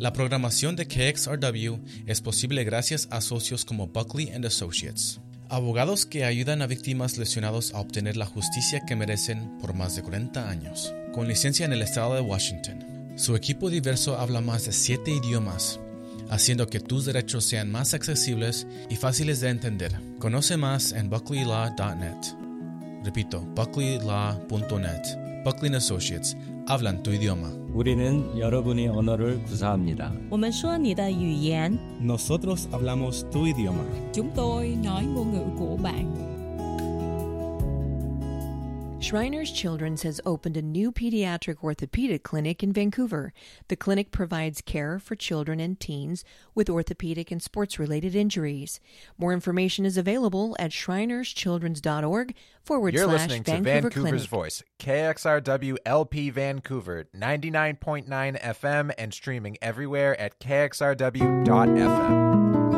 La programación de KXRW es posible gracias a socios como Buckley & Associates, abogados que ayudan a víctimas lesionados a obtener la justicia que merecen por más de 40 años. Con licencia en el estado de Washington, su equipo diverso habla más de 7 idiomas, haciendo que tus derechos sean más accesibles y fáciles de entender. Conoce más en buckleylaw.net. Repito, buckleylaw.net. Buckley & Associates. Hablan tu idioma. 우리는 여러분의 언어를 구사합니다. 我们说你的语言 Nosotros hablamos tu idioma. Chúng tôi nói ngôn ngữ của bạn. Shriners Children's has opened a new pediatric orthopedic clinic in Vancouver. The clinic provides care for children and teens with orthopedic and sports-related injuries. More information is available at shrinerschildrens.org You're listening to /Vancouver Vancouver's Clinic. Voice, KXRW LP Vancouver, 99.9 FM and streaming everywhere at kxrw.fm.